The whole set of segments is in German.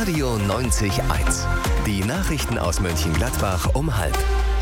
Radio 90.1. Die Nachrichten aus Mönchengladbach um 12:30.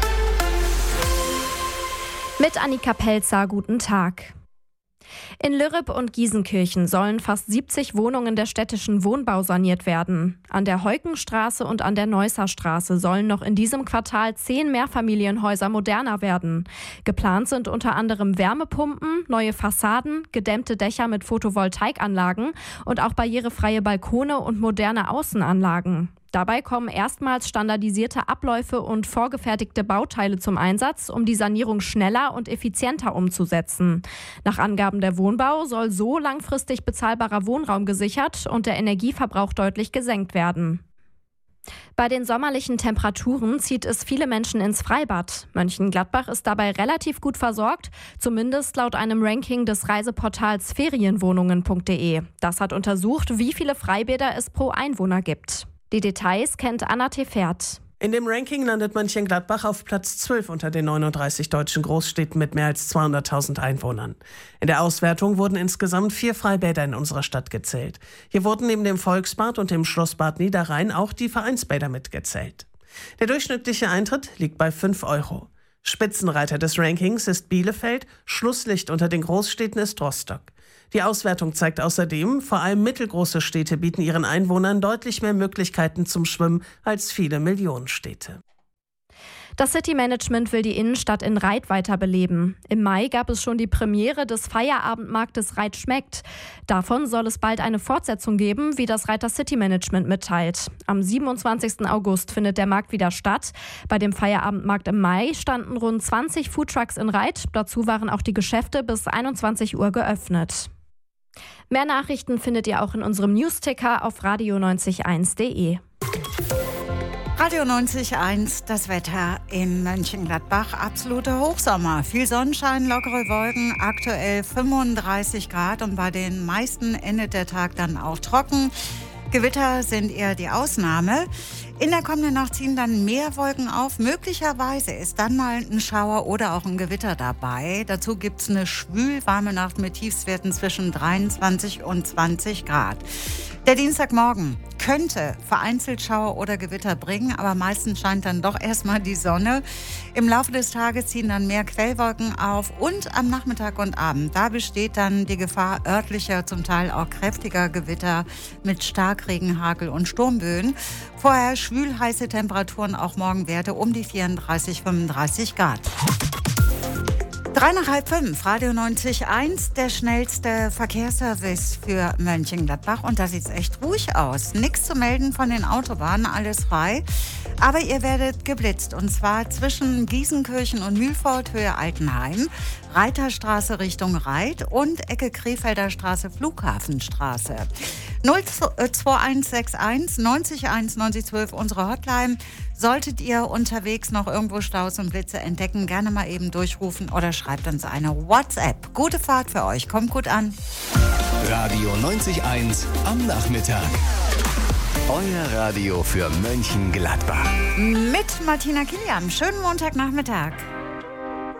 Mit Annika Pelzer, guten Tag. In Lürrep und Giesenkirchen sollen fast 70 Wohnungen der städtischen Wohnbau saniert werden. An der Heukenstraße und an der Neusser Straße sollen noch in diesem Quartal 10 Mehrfamilienhäuser moderner werden. Geplant sind unter anderem Wärmepumpen, neue Fassaden, gedämmte Dächer mit Photovoltaikanlagen und auch barrierefreie Balkone und moderne Außenanlagen. Dabei kommen erstmals standardisierte Abläufe und vorgefertigte Bauteile zum Einsatz, um die Sanierung schneller und effizienter umzusetzen. Nach Angaben der Wohnbau soll so langfristig bezahlbarer Wohnraum gesichert und der Energieverbrauch deutlich gesenkt werden. Bei den sommerlichen Temperaturen zieht es viele Menschen ins Freibad. Mönchengladbach ist dabei relativ gut versorgt, zumindest laut einem Ranking des Reiseportals ferienwohnungen.de. Das hat untersucht, wie viele Freibäder es pro Einwohner gibt. Die Details kennt Anna Tefert. In dem Ranking landet Mönchengladbach auf Platz 12 unter den 39 deutschen Großstädten mit mehr als 200.000 Einwohnern. In der Auswertung wurden insgesamt 4 Freibäder in unserer Stadt gezählt. Hier wurden neben dem Volksbad und dem Schlossbad Niederrhein auch die Vereinsbäder mitgezählt. Der durchschnittliche Eintritt liegt bei 5 €. Spitzenreiter des Rankings ist Bielefeld, Schlusslicht unter den Großstädten ist Rostock. Die Auswertung zeigt außerdem, vor allem mittelgroße Städte bieten ihren Einwohnern deutlich mehr Möglichkeiten zum Schwimmen als viele Millionenstädte. Das City-Management will die Innenstadt in Reit weiterbeleben. Im Mai gab es schon die Premiere des Feierabendmarktes Reit schmeckt. Davon soll es bald eine Fortsetzung geben, wie das Reiter City-Management mitteilt. Am 27. August findet der Markt wieder statt. Bei dem Feierabendmarkt im Mai standen rund 20 Foodtrucks in Reit. Dazu waren auch die Geschäfte bis 21 Uhr geöffnet. Mehr Nachrichten findet ihr auch in unserem Newsticker auf radio901.de. Radio 90.1, das Wetter in Mönchengladbach. Absoluter Hochsommer. Viel Sonnenschein, lockere Wolken, aktuell 35 Grad und bei den meisten endet der Tag dann auch trocken. Gewitter sind eher die Ausnahme. In der kommenden Nacht ziehen dann mehr Wolken auf. Möglicherweise ist dann mal ein Schauer oder auch ein Gewitter dabei. Dazu gibt es eine schwülwarme Nacht mit Tiefstwerten zwischen 23 und 20 Grad. Der Dienstagmorgen könnte vereinzelt Schauer oder Gewitter bringen, aber meistens scheint dann doch erstmal die Sonne. Im Laufe des Tages ziehen dann mehr Quellwolken auf und am Nachmittag und Abend, da besteht dann die Gefahr örtlicher, zum Teil auch kräftiger Gewitter mit Starkregen, Hagel und Sturmböen. Vorher schwülheiße Temperaturen, auch Morgenwerte um die 34, 35 Grad. 3 nach halb 5, Radio 90.1, der schnellste Verkehrsservice für Mönchengladbach. Und da sieht es echt ruhig aus. Nichts zu melden von den Autobahnen, alles frei. Aber ihr werdet geblitzt. Und zwar zwischen Giesenkirchen und Mühlfort, Höhe Altenheim, Reiterstraße Richtung Reit und Ecke Krefelder Straße, Flughafenstraße. 02161 90 1 90 12, unsere Hotline. Solltet ihr unterwegs noch irgendwo Staus und Blitze entdecken, gerne mal eben durchrufen oder schreibt uns eine WhatsApp. Gute Fahrt für euch, kommt gut an. Radio 90.1 am Nachmittag. Euer Radio für Mönchengladbach. Mit Martina Kilian. Schönen Montagnachmittag.